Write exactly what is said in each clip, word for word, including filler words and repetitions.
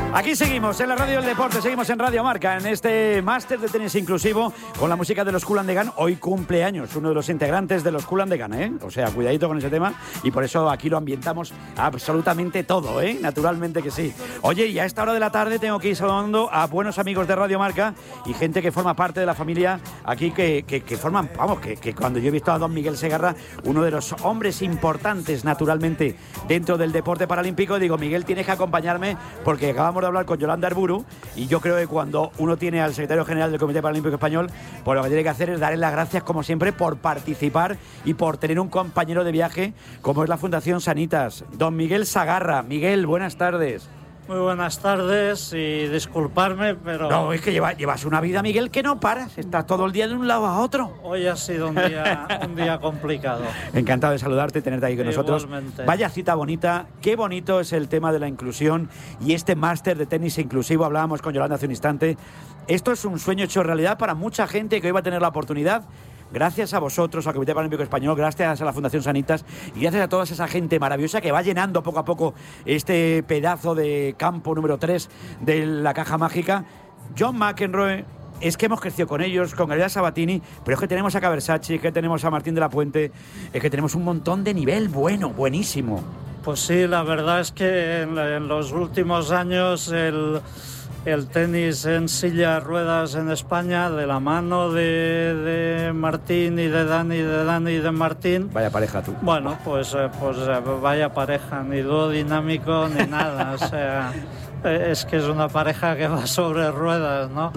Aquí seguimos en la Radio del Deporte, seguimos en Radio Marca, en este máster de tenis inclusivo con la música de los Kool and the Gang. Hoy cumpleaños uno de los integrantes de los Kool and the Gang, ¿eh? O sea, cuidadito con ese tema y por eso aquí lo ambientamos absolutamente todo, ¿eh? Naturalmente que sí. Oye, y a esta hora de la tarde tengo que ir saludando a buenos amigos de Radio Marca y gente que forma parte de la familia aquí que, que, que forman, vamos, que, que cuando yo he visto a don Miguel Segarra, uno de los hombres importantes naturalmente dentro del deporte paralímpico, digo, Miguel, tienes que acompañarme porque acabamos de hablar con Yolanda Arburu y yo creo que cuando uno tiene al secretario general del Comité Paralímpico Español, pues lo que tiene que hacer es darle las gracias como siempre por participar y por tener un compañero de viaje como es la Fundación Sanitas, don Miguel Segarra. Miguel, buenas tardes. Muy buenas tardes y disculparme, pero... No, es que lleva, llevas una vida, Miguel, que no paras. Estás todo el día de un lado a otro. Hoy ha sido un día, un día complicado. Encantado de saludarte y tenerte aquí con Igualmente. nosotros. Vaya cita bonita. Qué bonito es el tema de la inclusión y este máster de tenis inclusivo. Hablábamos con Yolanda hace un instante. Esto es un sueño hecho realidad para mucha gente que hoy va a tener la oportunidad. Gracias a vosotros, al Comité Paralímpico Español, gracias a la Fundación Sanitas y gracias a toda esa gente maravillosa que va llenando poco a poco este pedazo de campo número tres de la caja mágica. John McEnroe, es que hemos crecido con ellos, con Gabriela Sabatini, pero es que tenemos a Cabersachi, es que tenemos a Martín de la Puente, es que tenemos un montón de nivel bueno, buenísimo. Pues sí, la verdad es que en, en los últimos años el... El tenis en silla de ruedas en España, de la mano de, de Martín y de Dani, de Dani y de Martín. Vaya pareja tú. Bueno, pues, pues vaya pareja, ni dúo dinámico ni nada. O sea, es que es una pareja que va sobre ruedas, ¿no?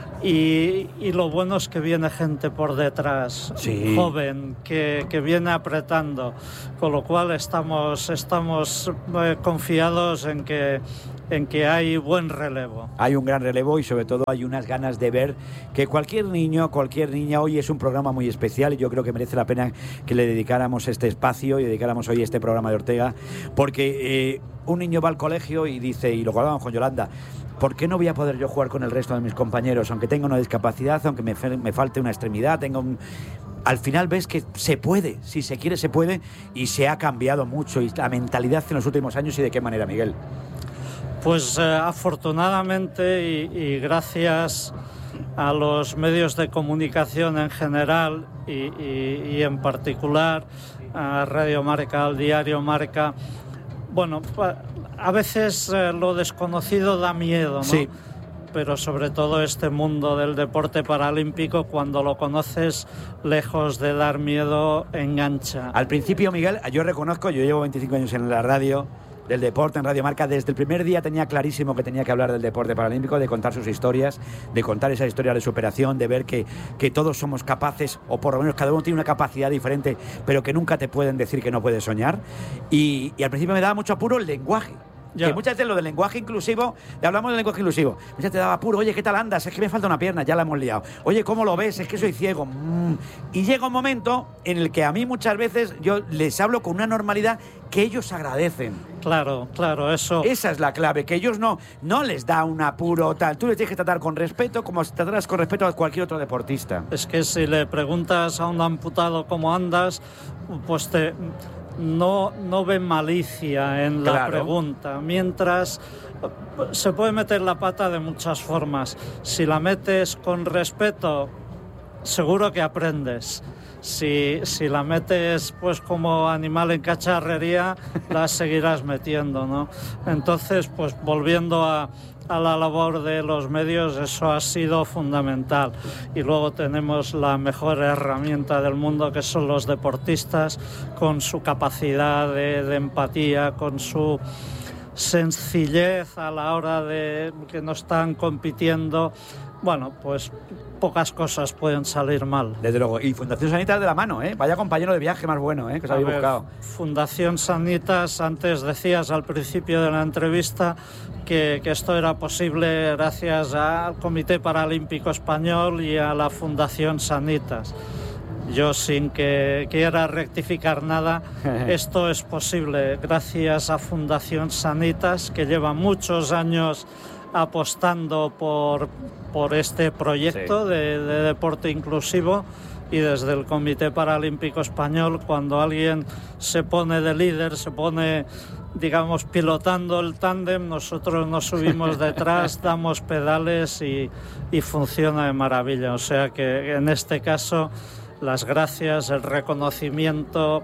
Y, y lo bueno es que viene gente por detrás, sí, joven, que, que viene apretando, con lo cual estamos, estamos eh, confiados en que, en que hay buen relevo. Hay un gran relevo y sobre todo hay unas ganas de ver que cualquier niño, cualquier niña, hoy es un programa muy especial y yo creo que merece la pena que le dedicáramos este espacio y dedicáramos hoy este programa de Ortega, porque eh, un niño va al colegio y dice, y lo hablábamos con Yolanda, ¿por qué no voy a poder yo jugar con el resto de mis compañeros? Aunque tenga una discapacidad, aunque me, me falte una extremidad, tenga un... Al final ves que se puede, si se quiere se puede, y se ha cambiado mucho y la mentalidad en los últimos años. ¿Y de qué manera, Miguel? Pues eh, afortunadamente y, y gracias a los medios de comunicación en general y, y, y en particular a Radio Marca, al diario Marca, bueno, a veces eh, lo desconocido da miedo, ¿no? Sí. Pero sobre todo este mundo del deporte paralímpico, cuando lo conoces, lejos de dar miedo, engancha. Al principio, Miguel, yo reconozco, yo llevo veinticinco años en la radio del deporte, en Radio Marca. Desde el primer día tenía clarísimo que tenía que hablar del deporte paralímpico, de contar sus historias, de contar esa historia de superación, de ver que, que todos somos capaces, o por lo menos cada uno tiene una capacidad diferente, pero que nunca te pueden decir que no puedes soñar. Y, y al principio me daba mucho apuro el lenguaje. Ya. Que muchas veces lo del lenguaje inclusivo, le hablamos del lenguaje inclusivo, muchas veces te daba apuro, oye, ¿qué tal andas? Es que me falta una pierna, ya la hemos liado. Oye, ¿cómo lo ves? Es que soy ciego. Mm. Y llega un momento en el que a mí muchas veces yo les hablo con una normalidad que ellos agradecen. Claro, claro, eso... Esa es la clave, que ellos no, no les da un apuro tal. Tú les tienes que tratar con respeto como si tratarás con respeto a cualquier otro deportista. Es que si le preguntas a un amputado cómo andas, pues te... No, no ve malicia en la claro. pregunta, mientras se puede meter la pata de muchas formas. Si la metes con respeto, seguro que aprendes. Si, si la metes pues como animal en cacharrería, la seguirás metiendo, ¿no? Entonces, pues volviendo a... a la labor de los medios, eso ha sido fundamental. Y luego tenemos la mejor herramienta del mundo, que son los deportistas, con su capacidad de, de empatía, con su sencillez a la hora de que no están compitiendo. Bueno, pues pocas cosas pueden salir mal. Desde luego. Y Fundación Sanitas de la mano, ¿eh? Vaya compañero de viaje más bueno, ¿eh? Que os habéis buscado. Fundación Sanitas, antes decías al principio de la entrevista que, que esto era posible gracias al Comité Paralímpico Español y a la Fundación Sanitas. Yo, sin que quiera rectificar nada, esto es posible gracias a Fundación Sanitas, que lleva muchos años apostando por, por este proyecto sí. de, de deporte inclusivo, y desde el Comité Paralímpico Español, cuando alguien se pone de líder, se pone digamos, pilotando el tándem, nosotros nos subimos detrás, damos pedales y, y funciona de maravilla. O sea que en este caso las gracias, el reconocimiento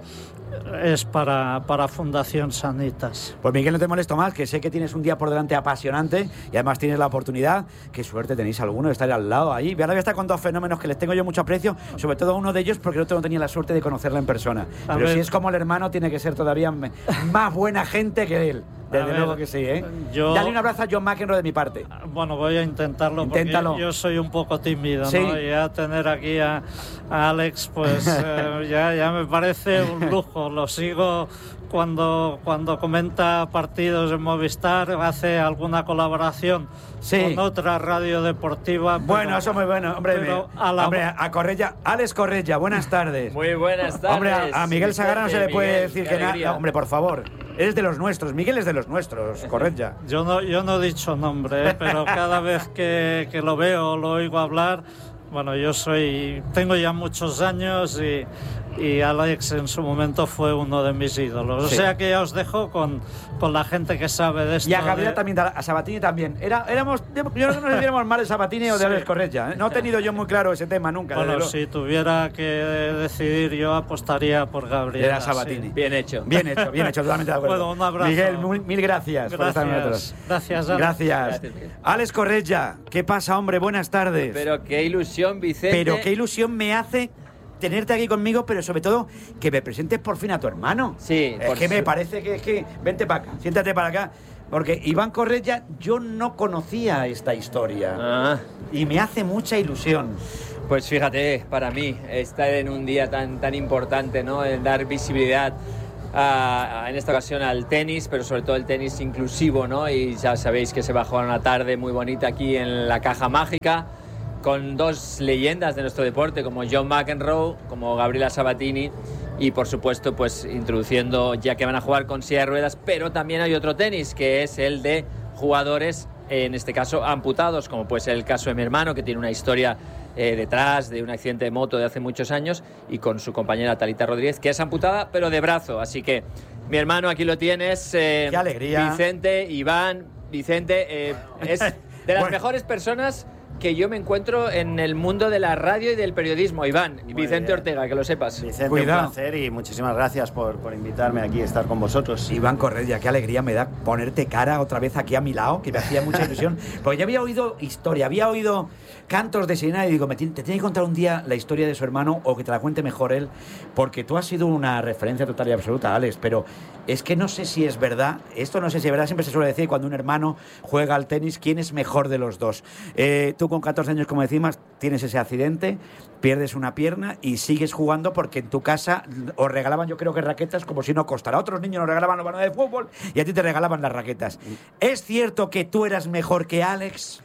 es para, para Fundación Sanitas. Pues Miguel, no te molesto más, que sé que tienes un día por delante apasionante y además tienes la oportunidad, qué suerte tenéis alguno de estar al lado ahí. Ahora voy a estar con dos fenómenos que les tengo yo mucho aprecio, sobre todo uno de ellos porque el otro no tenía la suerte de conocerla en persona. A Pero ver, si es como el hermano, tiene que ser todavía más buena gente que él. Desde ver, luego que sí, ¿eh? Yo... Dale un abrazo a John McEnroe de mi parte. Bueno, voy a intentarlo, Inténtalo. Porque yo soy un poco tímido, ¿Sí? ¿no? Y ya tener aquí a, a Alex, pues eh, ya, ya me parece un lujo. Lo sigo cuando, cuando comenta partidos en Movistar, hace alguna colaboración sí. con otra radio deportiva. Pero, bueno, eso es muy bueno. Hombre, me, a, la... hombre, a Correia, Alex Correia, buenas tardes. Muy buenas tardes. Hombre, a, a Miguel Sagara no se le puede Miguel, decir que nada. No, hombre, por favor. Eres de los nuestros, Miguel es de los nuestros, Correia. Yo no, yo no he dicho nombre, ¿eh? Pero cada vez que, que lo veo o lo oigo hablar, bueno, yo soy, tengo ya muchos años y, y Alex en su momento fue uno de mis ídolos. Sí. O sea que ya os dejo con, con la gente que sabe de esto. Y a Gabriela de... también, a Sabatini también. Era, éramos, yo no sé si nos viéramos mal de Sabatini o de sí. Alex Correia, ¿eh? No he tenido yo muy claro ese tema nunca. Bueno, si tuviera que decidir yo apostaría por Gabriela. Era Sabatini. Sí. Bien hecho. Bien hecho, bien hecho, totalmente de acuerdo. Bueno, un abrazo. Miguel, mil, mil gracias, gracias por estar con nosotros. Gracias, Alex. Gracias. gracias Alex Correia, ¿qué pasa, hombre? Buenas tardes. Pero qué ilusión, Vicente. Pero qué ilusión me hace tenerte aquí conmigo, pero sobre todo que me presentes por fin a tu hermano. Sí. Es que su... me parece que es que... Vente para acá, siéntate para acá. Porque Iván Correia, yo no conocía esta historia. Ah. Y me hace mucha ilusión. Pues fíjate, para mí, estar en un día tan, tan importante, ¿no? En dar visibilidad a, a, en esta ocasión al tenis, pero sobre todo el tenis inclusivo, ¿no? Y ya sabéis que se va a jugar una tarde muy bonita aquí en la Caja Mágica, con dos leyendas de nuestro deporte, como John McEnroe, como Gabriela Sabatini, y por supuesto, pues introduciendo, ya que van a jugar con silla de ruedas, pero también hay otro tenis, que es el de jugadores, en este caso amputados, como puede ser el caso de mi hermano, que tiene una historia eh, detrás de un accidente de moto de hace muchos años, y con su compañera Talita Rodríguez, que es amputada, pero de brazo. Así que, mi hermano, aquí lo tienes. Eh, ¡Qué alegría! Vicente, Iván, Vicente, eh, es de las bueno. mejores personas que yo me encuentro en el mundo de la radio y del periodismo. Iván, Muy Vicente bien. Ortega, que lo sepas. Vicente, Cuidado. Un placer y muchísimas gracias por, por invitarme aquí a estar con vosotros. Iván Correia, qué alegría me da ponerte cara otra vez aquí a mi lado, que me hacía mucha ilusión, porque ya había oído historia, había oído cantos de sirena y digo, me te tiene que contar un día la historia de su hermano o que te la cuente mejor él, porque tú has sido una referencia total y absoluta, Alex, pero es que no sé si es verdad, esto no sé si es verdad, siempre se suele decir cuando un hermano juega al tenis, ¿quién es mejor de los dos? Eh, tú con catorce años, como decimos, tienes ese accidente, pierdes una pierna y sigues jugando porque en tu casa os regalaban, yo creo que raquetas, como si no costara. Otros niños nos regalaban los balones de fútbol y a ti te regalaban las raquetas. ¿Es cierto que tú eras mejor que Alex?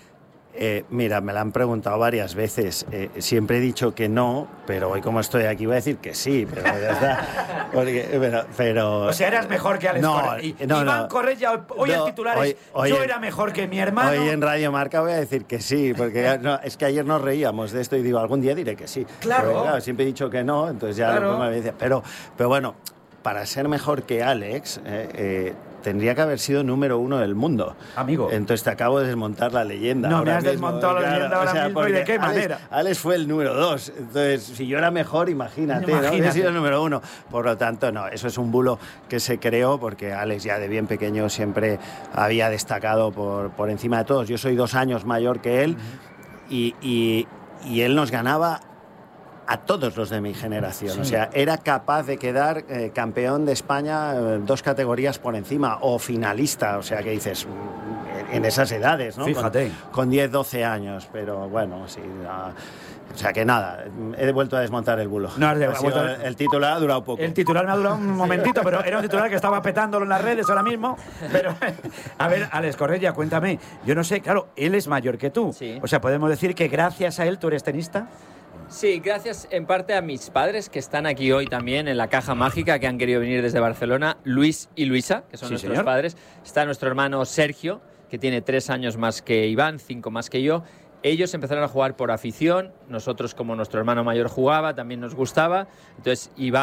Eh, mira, me la han preguntado varias veces. Eh, siempre he dicho que no, pero hoy como estoy aquí voy a decir que sí. Pero ya está. Porque, pero, pero, o sea, eras mejor que Alex no, Correia. Y, no, Iván no, Correia, hoy no, el titular hoy, es hoy yo en, era mejor que mi hermano. Hoy en Radio Marca voy a decir que sí, porque no, es que ayer nos reíamos de esto y digo, algún día diré que sí. Claro. Porque, claro, siempre he dicho que no, entonces ya claro. me dice, pero, pero bueno, para ser mejor que Alex, eh, eh, tendría que haber sido número uno del mundo. Amigo. Entonces te acabo de desmontar la leyenda. No, ahora me has mismo, desmontado claro, la leyenda ahora o sea, mismo y de qué Alex, manera. Alex fue el número dos. Entonces, si yo era mejor, imagínate, imagínate. ¿no? He sido el número uno. Por lo tanto, no, eso es un bulo que se creó porque Alex ya de bien pequeño siempre había destacado por, por encima de todos. Yo soy dos años mayor que él uh-huh. y, y, y él nos ganaba a todos los de mi generación. Sí. O sea, era capaz de quedar eh, campeón de España eh, dos categorías por encima o finalista. O sea, que dices, en, en esas edades, ¿no? Fíjate. Con, con diez, doce años. Pero bueno, sí. Uh, o sea, que nada, he vuelto a desmontar el bulo. No, ha sido, el, el titular ha durado poco. El titular me ha durado un momentito, pero era un titular que estaba petándolo en las redes ahora mismo. Pero, a ver, Alex Correia, cuéntame. Yo no sé, claro, él es mayor que tú. Sí. O sea, ¿podemos decir que gracias a él tú eres tenista? Sí, gracias en parte a mis padres que están aquí hoy también en la Caja Mágica, que han querido venir desde Barcelona, Luis y Luisa, que son sí, nuestros señor. padres. Está nuestro hermano Sergio, que tiene tres años más que Iván, cinco más que yo. Ellos empezaron a jugar por afición, nosotros como nuestro hermano mayor jugaba, también nos gustaba. Entonces Iván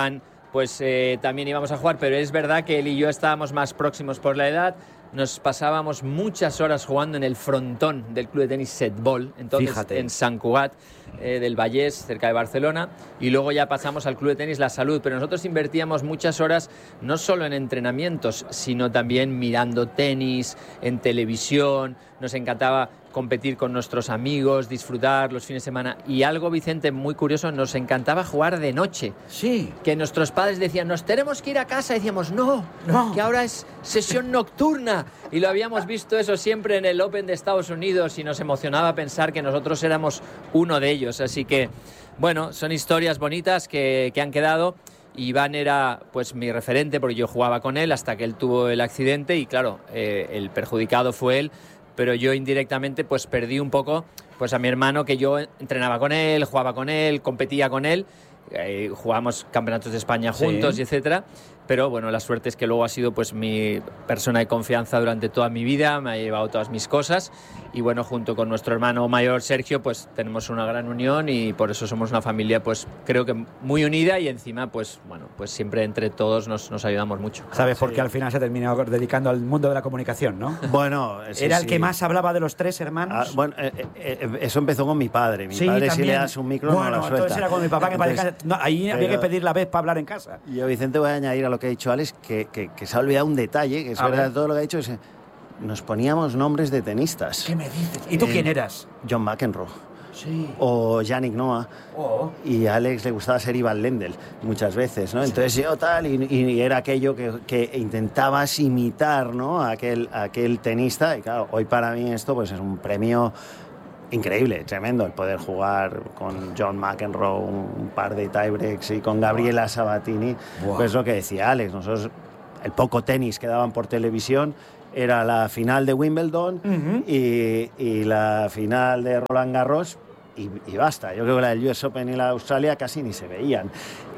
pues eh, también íbamos a jugar, pero es verdad que él y yo estábamos más próximos por la edad. Nos pasábamos muchas horas jugando en el frontón del club de tenis Setbol, entonces Fíjate. en Sant Cugat eh, del Vallès, cerca de Barcelona, y luego ya pasamos al club de tenis La Salud, pero nosotros invertíamos muchas horas no solo en entrenamientos, sino también mirando tenis, en televisión, nos encantaba competir con nuestros amigos, disfrutar los fines de semana, y algo, Vicente, muy curioso, nos encantaba jugar de noche. Sí. Que nuestros padres decían, nos tenemos que ir a casa, y decíamos, no, no, que ahora es sesión nocturna, y lo habíamos visto eso siempre en el Open de Estados Unidos, y nos emocionaba pensar que nosotros éramos uno de ellos, así que, bueno, son historias bonitas que, que han quedado. Iván era pues mi referente porque yo jugaba con él hasta que él tuvo el accidente y claro, eh, el perjudicado fue él, pero yo indirectamente pues perdí un poco pues a mi hermano, que yo entrenaba con él, jugaba con él, competía con él, eh, jugábamos campeonatos de España juntos, sí, y etcétera. Pero bueno, la suerte es que luego ha sido pues mi persona de confianza durante toda mi vida, me ha llevado todas mis cosas y bueno, junto con nuestro hermano mayor Sergio pues tenemos una gran unión y por eso somos una familia pues creo que muy unida y encima pues bueno, pues siempre entre todos nos, nos ayudamos mucho. ¿Sabes por qué al final se terminó dedicando al mundo de la comunicación, no? Bueno, sí, era el sí. que más hablaba de los tres hermanos. Ah, bueno, eh, eh, eso empezó con mi padre. Mi sí, padre también. Si le das un micro bueno, no lo suelta. Entonces era con mi papá que entonces, no, ahí pero, había que pedir la vez para hablar en casa. Yo, Vicente, voy a añadir a lo que ha dicho Alex que, que, que se ha olvidado un detalle, que es a verdad ver. todo lo que ha dicho. Es, nos poníamos nombres de tenistas. ¿Qué me dices? ¿Y tú eh, quién eras? John McEnroe. Sí. O Yannick Noah. Oh. Y a Alex le gustaba ser Ivan Lendl muchas veces, ¿no? Entonces yo tal, y, y era aquello que, que intentabas imitar, ¿no? A aquel, a aquel tenista. Y claro, hoy para mí esto pues es un premio increíble, tremendo, el poder jugar con John McEnroe un par de tiebreaks y con Gabriela wow. Sabatini. Wow. Pues lo que decía Alex, nosotros el poco tenis que daban por televisión era la final de Wimbledon uh-huh. y, y la final de Roland Garros y, y basta. Yo creo que la del U S Open y la de Australia casi ni se veían.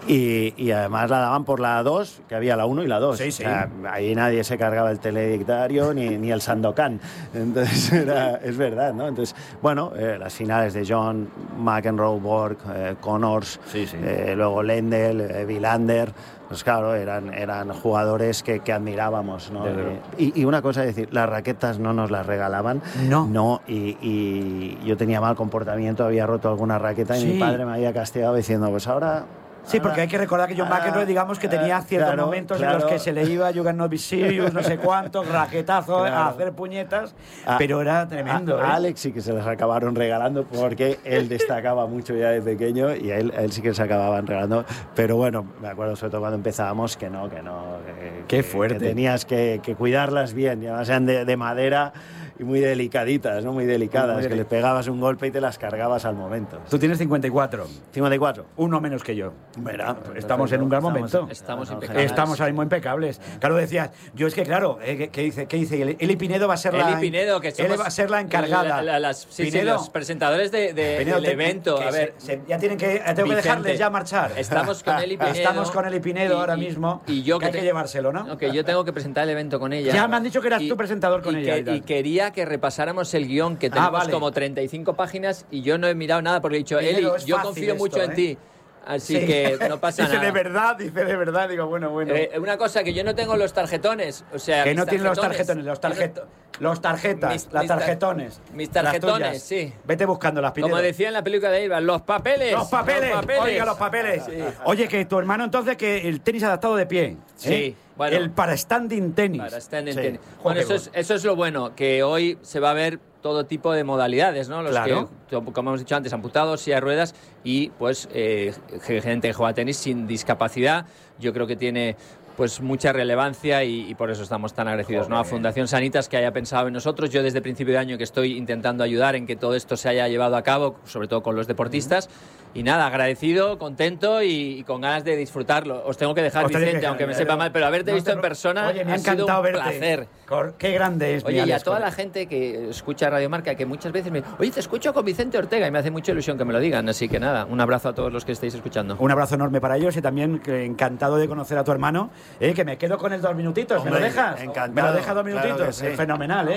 Y, y además la daban por la dos, que había la uno y la dos. Sí, sí. O sea, ahí nadie se cargaba el teledictario ni, ni el Sandokan. Entonces, era, es verdad, ¿no? Entonces, bueno, eh, las finales de John, McEnroe, Borg, eh, Connors, sí, sí. Eh, luego Lendl, eh, Wilander, pues claro, eran, eran jugadores que, que admirábamos, ¿no? Eh, y, y una cosa es decir, las raquetas no nos las regalaban. No. No, y, y yo tenía mal comportamiento, había roto alguna raqueta y sí. mi padre me había castigado diciendo, pues ahora... Sí, porque hay que recordar que John ah, McEnroe, digamos que tenía ciertos claro, momentos claro. en los que se le iba a jugar Novi Sirius, no sé cuántos, raquetazos, claro. a hacer puñetas, a, pero era tremendo. A, ¿eh? a Alex sí que se las acabaron regalando porque él destacaba mucho ya de pequeño y a él, a él sí que se acababan regalando. Pero bueno, me acuerdo sobre todo cuando empezábamos que no, que no. Que, Qué fuerte. Que tenías que, que cuidarlas bien, ya sean de, de madera y muy delicaditas, ¿no? Muy delicadas, muy que les pegabas un golpe y te las cargabas al momento. Tú tienes cincuenta y cuatro. cincuenta y cuatro. Uno menos que yo. Verá, estamos en un gran momento. Estamos, estamos impecables. Estamos ahora mismo impecables. Claro, decías, yo es que claro, eh, ¿qué dice? ¿Qué dice? Eli Pinedo va a ser Eli la Pinedo, que somos él va a ser la encargada. La, la, las, sí, sí, los presentadores de, de, Pinedo, del te, evento. Que a ver, se, se, ya tienen que tengo Vicente, que dejarles ya marchar. Estamos con Eli Pinedo. Estamos con Eli Pinedo y, ahora mismo. Y yo que, que hay te, que llevárselo, ¿no? Okay, yo tengo que presentar el evento con ella. Ya me han dicho que eras y, tú presentador con y ella. Que, y, y quería que repasáramos el guión, que tenemos ah, vale. como treinta y cinco páginas y yo no he mirado nada porque he dicho, Eli, yo confío mucho esto, en ¿eh? ti. Así sí. que no pasa dice nada. Dice de verdad, dice de verdad, digo, bueno, bueno. Eh, una cosa, que yo no tengo los tarjetones, o sea, que no tienen los tarjetones, los tarjetos, los tarjetas, mis, las tarjetones. Mis tarjetones, sí. Vete buscando las Pinedo. Como decía en la película de Ivan, los papeles. Los papeles, los papeles. Oiga, los papeles. Sí. Oye, que tu hermano entonces que el tenis adaptado de pie. Sí. ¿eh? Bueno, el para standing tenis. Para standing sí. tenis. Bueno, eso es, eso es lo bueno, que hoy se va a ver todo tipo de modalidades, ¿no? Los claro. que, como hemos dicho antes, amputados, silla de ruedas y, pues, eh, gente que juega tenis sin discapacidad. Yo creo que tiene, pues, mucha relevancia y, y por eso estamos tan agradecidos, Joder. ¿no? A Fundación Sanitas, que haya pensado en nosotros. Yo desde principio de año que estoy intentando ayudar en que todo esto se haya llevado a cabo, sobre todo con los deportistas. Mm. Y nada, agradecido, contento y, y con ganas de disfrutarlo. Os tengo que dejar, Vicente, que, aunque me sepa mal, pero haberte no visto te... en persona Oye, me ha, ha encantado sido un verte. placer. Qué grande es. Oye, y a toda la gente que escucha Radio Marca, que muchas veces me oye, te escucho con Vicente Ortega y me hace mucha ilusión que me lo digan. Así que nada, un abrazo a todos los que estéis escuchando. Un abrazo enorme para ellos y también encantado de conocer a tu hermano. Eh, que me quedo con el dos minutitos. Hombre, ¿me lo dejas? Encantado. Me lo dejas dos minutitos. Claro sí. Es fenomenal, ¿eh?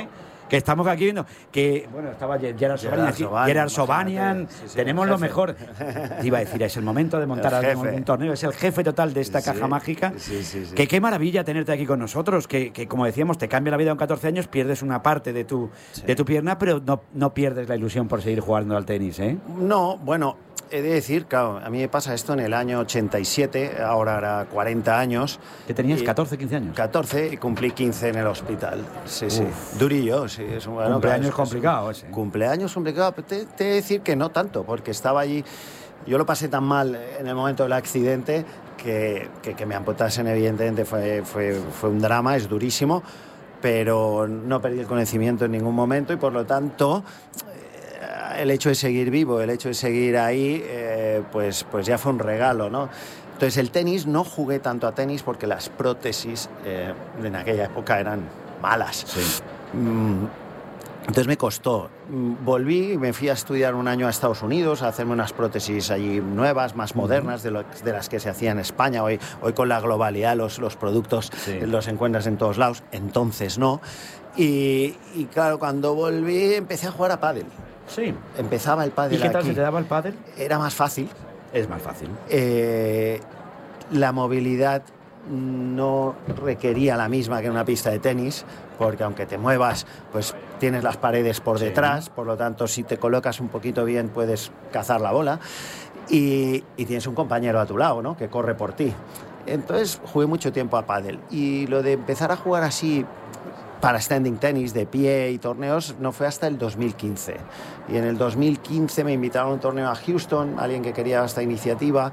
Que estamos aquí viendo que, bueno, estaba Gerard Sobanian, Gerard Sobanian, sí, sí, tenemos lo mejor. Te iba a decir, es el momento de montar un, un torneo, es el jefe total de esta sí, caja mágica. Sí, sí, sí. Que qué maravilla tenerte aquí con nosotros, que, que como decíamos, te cambia la vida con catorce años, pierdes una parte de tu, sí. de tu pierna, pero no, no pierdes la ilusión por seguir jugando al tenis, ¿eh? No, bueno, he de decir, claro, a mí me pasa esto en el año ochenta y siete, ahora era cuarenta años. ¿Que tenías catorce, quince años? catorce y cumplí quince en el hospital. Sí, Uf. sí. Durillo, sí. Es un, bueno, cumpleaños claro, complicado ese. Cumpleaños complicado, pero te, te he de decir que no tanto, porque estaba allí. Yo lo pasé tan mal en el momento del accidente que, que, que me amputasen, evidentemente, fue, fue, fue un drama, es durísimo, pero no perdí el conocimiento en ningún momento y, por lo tanto, el hecho de seguir vivo, el hecho de seguir ahí, eh, pues, pues ya fue un regalo, ¿no? Entonces, el tenis, no jugué tanto a tenis porque las prótesis eh, en aquella época eran malas. Sí. Mm, Entonces me costó. Volví y me fui a estudiar un año a Estados Unidos, a hacerme unas prótesis allí nuevas, más modernas de, lo, de las que se hacía en España. Hoy, hoy con la globalidad los, los productos sí. los encuentras en todos lados, entonces no. Y, y claro, cuando volví empecé a jugar a pádel. Sí. Empezaba el pádel. ¿Y qué tal aquí. se te daba el pádel? Era más fácil. Es más fácil. Eh, la movilidad no requería la misma que en una pista de tenis, porque aunque te muevas, pues tienes las paredes por detrás, sí. por lo tanto, si te colocas un poquito bien, puedes cazar la bola, y, y tienes un compañero a tu lado, ¿no?, que corre por ti. Entonces, jugué mucho tiempo a pádel, y lo de empezar a jugar así para standing tenis, de pie y torneos, no fue hasta el dos mil quince. Y en el dos mil quince me invitaron a un torneo a Houston, alguien que quería esta iniciativa,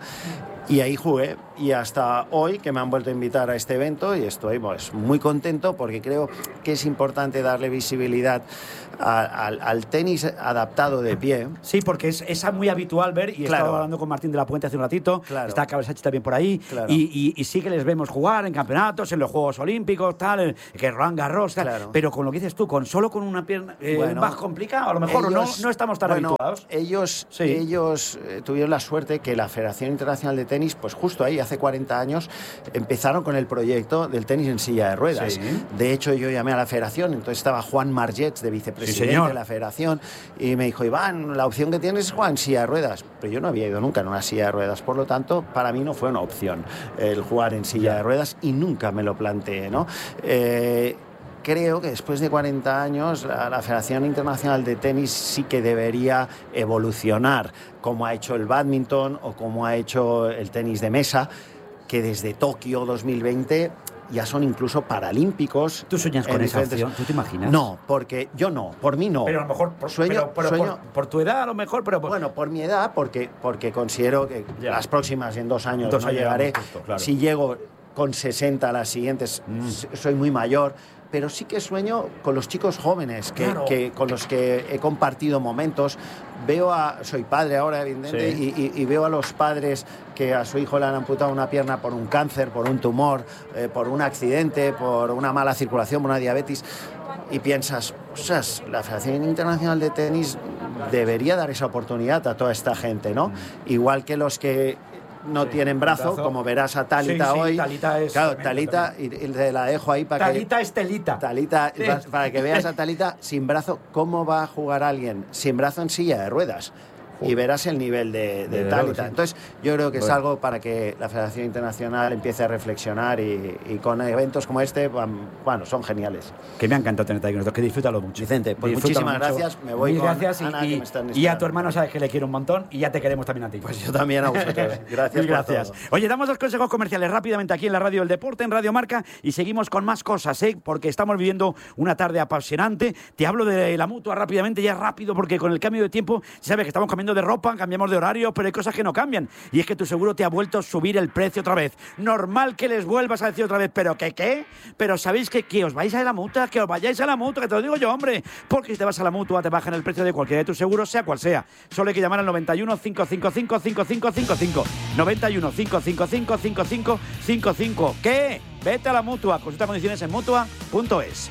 y ahí jugué, y hasta hoy que me han vuelto a invitar a este evento, y estoy pues, muy contento porque creo que es importante darle visibilidad a, a, al tenis adaptado de pie. Sí, porque es, es muy habitual ver, y he claro. estado hablando con Martín de la Puente hace un ratito, claro. está Cabesachi también por ahí, claro. y, y, y sí que les vemos jugar en campeonatos, en los Juegos Olímpicos, tal, que Roland Garros, tal, claro. pero con lo que dices tú, con solo con una pierna eh, bueno, más complicado, a lo mejor ellos, no, no estamos tan bueno, habituados. Ellos, sí. ellos eh, tuvieron la suerte que la Federación Internacional de Tenis, pues justo ahí, hace cuarenta años, empezaron con el proyecto del tenis en silla de ruedas. Sí. De hecho, yo llamé a la Federación, entonces estaba Juan Margets, de vicepresidente sí, de la Federación, y me dijo, Iván, la opción que tienes es jugar en silla de ruedas. Pero yo no había ido nunca en una silla de ruedas, por lo tanto, para mí no fue una opción el jugar en silla de ruedas, y nunca me lo planteé, ¿no? Eh, Creo que después de cuarenta años la, la Federación Internacional de Tenis sí que debería evolucionar, como ha hecho el bádminton o como ha hecho el tenis de mesa, que desde Tokio dos mil veinte ya son incluso paralímpicos. ¿Tú sueñas con esa diferentes... opción? ¿Tú te imaginas? No, porque yo no, por mí no. Pero a lo mejor por, sueño, pero, pero sueño... Por, por tu edad a lo mejor, pero... Por... Bueno, por mi edad, porque, porque considero que ya. las próximas en dos años dos no llegaré. Justo, claro. Si llego con sesenta a las siguientes, mm. soy muy mayor. Pero sí que sueño con los chicos jóvenes que, claro. que, con los que he compartido momentos. Veo a... Soy padre ahora, evidentemente, sí. y, y, y veo a los padres que a su hijo le han amputado una pierna por un cáncer, por un tumor, eh, por un accidente, por una mala circulación, por una diabetes, y piensas, ostras, la Federación Internacional de Tenis debería dar esa oportunidad a toda esta gente, ¿no? Mm. Igual que los que no sí, tienen brazo, brazo, como verás a Talita sí, sí, hoy. Talita es claro, Talita, y, y te la dejo ahí para Talita que... es telita. Talita, sí. para, para que veas a Talita sin brazo, cómo va a jugar alguien sin brazo en silla de ruedas. Y verás el nivel de, de, de Talita. Sí. Entonces, yo creo que bueno. es algo para que la Federación Internacional empiece a reflexionar, y, y con eventos como este, bueno, son geniales. Que me ha encantado tenerte aquí con nosotros, que disfrútalo mucho. Vicente, pues disfrútalo muchísimas mucho. gracias. Me voy Mil con gracias Ana, y, que me están y a tu hermano sabes que le quiero un montón, y ya te queremos también a ti. Pues yo también a vosotros. Gracias. Mil gracias. Por todo. Oye, damos dos consejos comerciales rápidamente aquí en la Radio del Deporte, en Radio Marca, y seguimos con más cosas, ¿eh? Porque estamos viviendo una tarde apasionante. Te hablo de la Mutua rápidamente, ya rápido, porque con el cambio de tiempo, sabes que estamos cambiando de ropa, cambiamos de horario, pero hay cosas que no cambian, y es que tu seguro te ha vuelto a subir el precio otra vez. Normal que les vuelvas a decir otra vez, ¿pero qué qué? Pero sabéis que, que os vais a la Mutua, que os vayáis a la Mutua, que te lo digo yo, hombre, porque si te vas a la Mutua te bajan el precio de cualquiera de tus seguros, sea cual sea. Solo hay que llamar al noventa y uno, cinco cinco cinco, cinco cinco cinco cinco, noventa y uno, cinco cinco cinco, cinco cinco cinco cinco. ¿Qué? Vete a la Mutua, consulta condiciones en mutua punto es.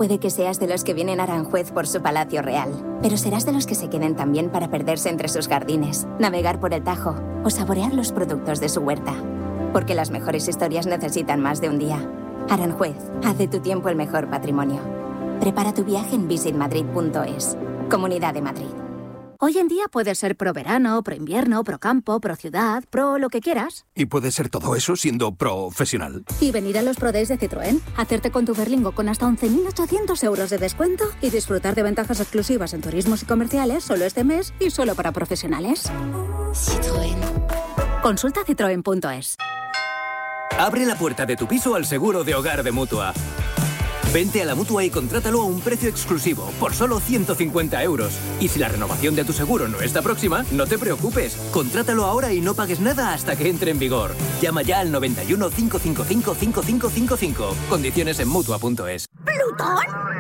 Puede que seas de los que vienen a Aranjuez por su palacio real, pero serás de los que se queden también para perderse entre sus jardines, navegar por el Tajo o saborear los productos de su huerta. Porque las mejores historias necesitan más de un día. Aranjuez, haz de tu tiempo el mejor patrimonio. Prepara tu viaje en visit madrid punto es. Comunidad de Madrid. Hoy en día puedes ser pro verano, pro invierno, pro campo, pro ciudad, pro lo que quieras. Y puedes ser todo eso siendo profesional. Y venir a los Pro Days de Citroën, hacerte con tu Berlingo con hasta once mil ochocientos euros de descuento y disfrutar de ventajas exclusivas en turismos y comerciales solo este mes y solo para profesionales. Citroën. Consulta citroen punto es. Abre la puerta de tu piso al seguro de hogar de Mutua. Vente a la Mutua y contrátalo a un precio exclusivo, por solo ciento cincuenta euros. Y si la renovación de tu seguro no está próxima, no te preocupes. Contrátalo ahora y no pagues nada hasta que entre en vigor. Llama ya al noventa y uno, cinco cinco cinco, cinco cinco cinco cinco. Condiciones en Mutua punto es. ¿Plutón?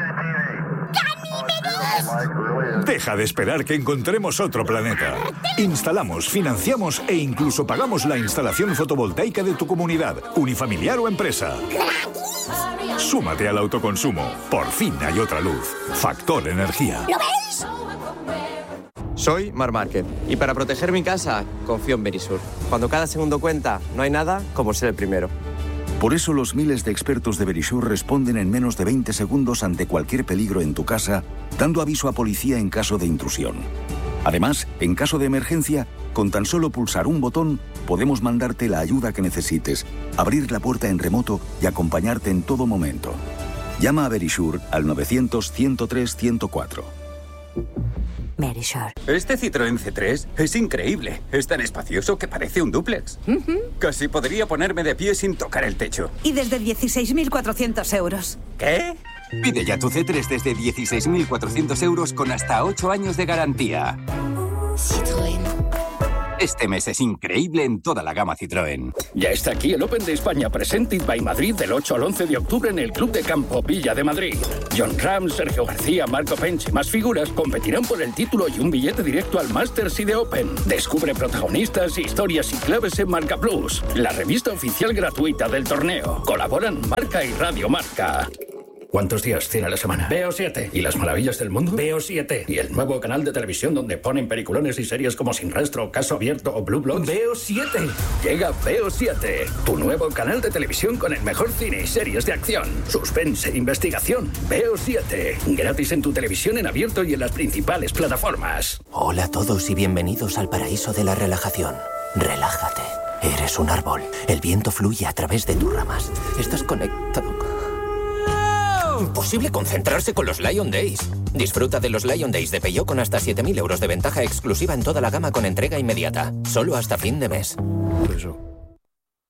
¡Ganímedes! Deja de esperar que encontremos otro planeta. Instalamos, financiamos e incluso pagamos la instalación fotovoltaica de tu comunidad, unifamiliar o empresa. Súmate al autoconsumo. Por fin hay otra luz. Factor Energía. ¿Lo veis? Soy Mar Márquez y para proteger mi casa confío en Verisur. Cuando cada segundo cuenta, no hay nada como ser el primero. Por eso los miles de expertos de Verisur responden en menos de veinte segundos ante cualquier peligro en tu casa, dando aviso a policía en caso de intrusión. Además, en caso de emergencia, con tan solo pulsar un botón, podemos mandarte la ayuda que necesites, abrir la puerta en remoto y acompañarte en todo momento. Llama a Verisur al novecientos, ciento tres, ciento cuatro. Verisur. Este Citroën C tres es increíble. Es tan espacioso que parece un dúplex. Uh-huh. Casi podría ponerme de pie sin tocar el techo. Y desde dieciséis mil cuatrocientos euros. ¿Qué? Pide ya tu C tres desde dieciséis mil cuatrocientos euros con hasta ocho años de garantía. Citroën. Este mes es increíble en toda la gama Citroën. Ya está aquí el Open de España Presented by Madrid del ocho al once de octubre en el Club de Campo Villa de Madrid. John Ram, Sergio García, Marco Pench y más figuras competirán por el título y un billete directo al Masters y de Open. Descubre protagonistas, historias y claves en Marca Plus, la revista oficial gratuita del torneo. Colaboran Marca y Radio Marca. ¿Cuántos días tiene la semana? B O siete. ¿Y las maravillas del mundo? B O siete. ¿Y el nuevo canal de televisión donde ponen peliculones y series como Sin Rastro, Caso Abierto o Blue Bloods? B O siete. Llega B O siete, tu nuevo canal de televisión con el mejor cine y series de acción, suspense e investigación. B O siete. Gratis en tu televisión en abierto y en las principales plataformas. Hola a todos y bienvenidos al paraíso de la relajación. Relájate. Eres un árbol. El viento fluye a través de tus ramas. Estás conectado. Imposible concentrarse con los Lion Days. Disfruta de los Lion Days de Peugeot con hasta siete mil euros de ventaja exclusiva en toda la gama con entrega inmediata. Solo hasta fin de mes. Eso.